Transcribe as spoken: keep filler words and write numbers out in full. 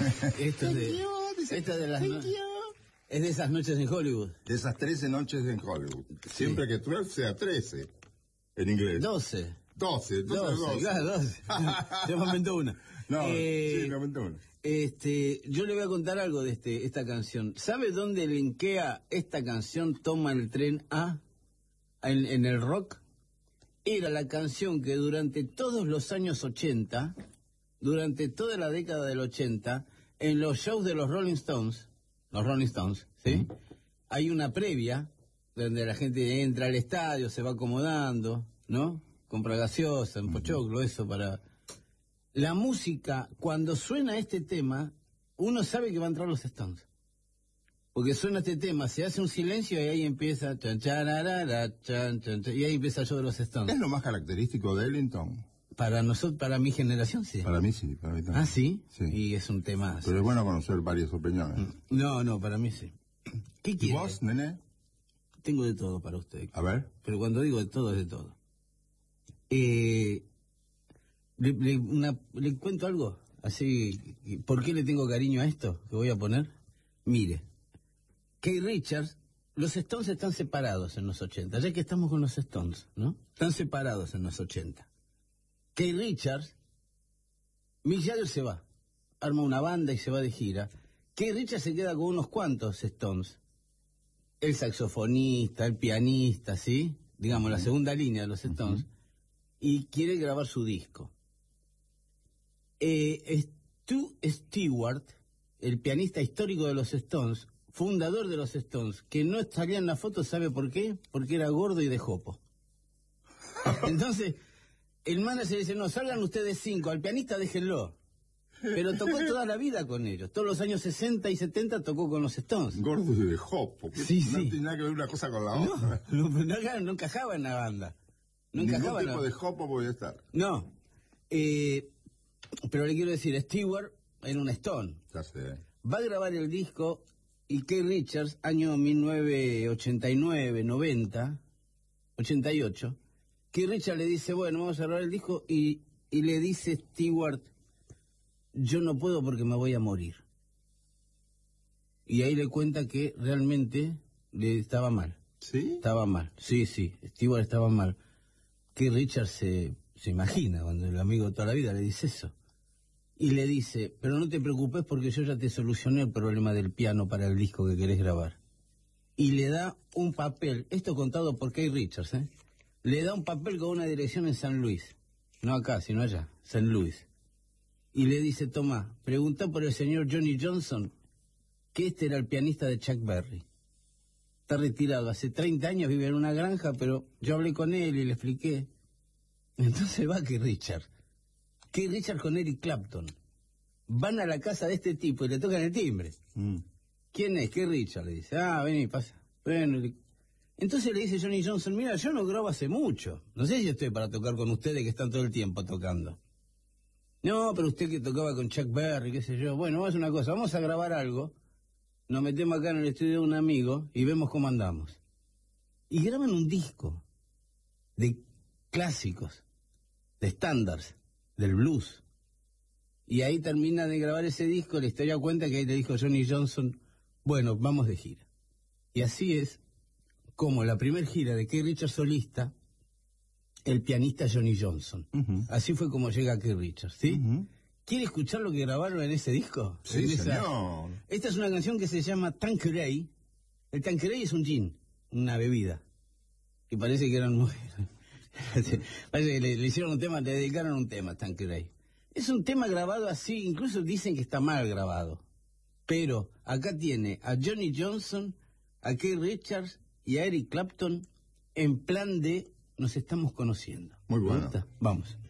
Esto es de, esto es de las no, es de esas noches en Hollywood. De esas trece noches en Hollywood. Siempre sí. Que twelve sea trece, en inglés. doce. doce, doce, doce. Claro, doce. Yo me aumentó una. No, eh, sí, me aumentó una. Este, yo le voy a contar algo de este, esta canción. ¿Sabe dónde linkea esta canción Toma el tren A? En, en el rock. Era la canción que durante todos los años ochenta, durante toda la década del ochenta, en los shows de los Rolling Stones, los Rolling Stones, ¿sí? Mm. Hay una previa donde la gente entra al estadio, se va acomodando, ¿no? Compra gaseosa, en pochoclo, mm. eso para... La música, cuando suena este tema, uno sabe que va a entrar los Stones. Porque suena este tema, se hace un silencio y ahí empieza... Chan, chararara, chan, chan, chan, y ahí empieza el show de los Stones. ¿Es lo más característico de Ellington? Para nosotros, para mi generación, sí. Para mí sí, para mí también. ¿Ah, sí? Sí. Y es un tema... Pero es bueno conocer varias opiniones. No, no, para mí sí. ¿Qué quiere? ¿Y vos, nene? Tengo de todo para usted. A ver. Pero cuando digo de todo, es de todo. Eh... Le, le, una, ¿Le cuento algo? Así, ¿por qué le tengo cariño a esto que voy a poner? Mire, Keith Richards, los Stones están separados en los ochenta, ya que estamos con los Stones, ¿no? Están separados en los ochenta. Keith Richards, Mick Jagger se va, arma una banda y se va de gira. Keith Richards se queda con unos cuantos Stones. El saxofonista, el pianista, ¿sí? Digamos, la segunda línea de los Stones. Uh-huh. Y quiere grabar su disco. Eh, Stu Stewart, el pianista histórico de los Stones, fundador de los Stones, que no estaría en la foto, ¿sabe por qué? Porque era gordo y de jopo. Entonces, el manager dice, no, salgan ustedes cinco, al pianista déjenlo. Pero tocó toda la vida con ellos. Todos los años sesenta y setenta tocó con los Stones. Gordo y de jopo. Sí, no sí. tiene nada que ver una cosa con la otra. No, no, no, no encajaba en la banda. No encajaba. Ningún tipo de jopo podía estar. No. Eh... Pero le quiero decir, Stewart era un Stone. Ya sé. Va a grabar el disco y Keith Richards, año mil novecientos ochenta y nueve, noventa, ochenta y ocho, Keith Richards le dice, bueno, vamos a grabar el disco y, y le dice Stewart, yo no puedo porque me voy a morir. Y ahí le cuenta que realmente le estaba mal. ¿Sí? Estaba mal, sí, sí, Stewart estaba mal. Keith Richards se... Se imagina cuando el amigo de toda la vida le dice eso. Y le dice, pero no te preocupes porque yo ya te solucioné el problema del piano para el disco que querés grabar. Y le da un papel, esto contado por Keith Richards, ¿eh? Le da un papel con una dirección en San Luis. No acá, sino allá, San Luis. Y le dice, toma, pregunta por el señor Johnny Johnson, que este era el pianista de Chuck Berry. Está retirado, hace treinta años vive en una granja, pero yo hablé con él y le expliqué. Entonces va Keith Richards. Keith Richards con Eric Clapton. Van a la casa de este tipo y le tocan el timbre. Mm. ¿Quién es? Keith Richards, le dice. Ah, vení, pasa. Bueno, le... Entonces le dice Johnny Johnson, mira, yo no grabo hace mucho. No sé si estoy para tocar con ustedes que están todo el tiempo tocando. No, pero usted que tocaba con Chuck Berry, qué sé yo. Bueno, vamos a hacer una cosa, vamos a grabar algo. Nos metemos acá en el estudio de un amigo y vemos cómo andamos. Y graban un disco de clásicos, de estándares, del blues. Y ahí termina de grabar ese disco, la historia cuenta que ahí le dijo Johnny Johnson, bueno, vamos de gira. Y así es como la primera gira de Keith Richards solista, el pianista Johnny Johnson. Uh-huh. Así fue como llega Keith Richards, ¿sí? Uh-huh. ¿Quiere escuchar lo que grabaron en ese disco? Sí, en esa... señor. Esta es una canción que se llama Tanqueray. El Tanqueray es un gin, una bebida. Y parece que eran mujeres. Parece que le, le hicieron un tema, le dedicaron un tema a Tanqueray. Es un tema grabado así, incluso dicen que está mal grabado. Pero acá tiene a Johnny Johnson, a Keith Richards y a Eric Clapton en plan de nos estamos conociendo. Muy bueno. Vamos.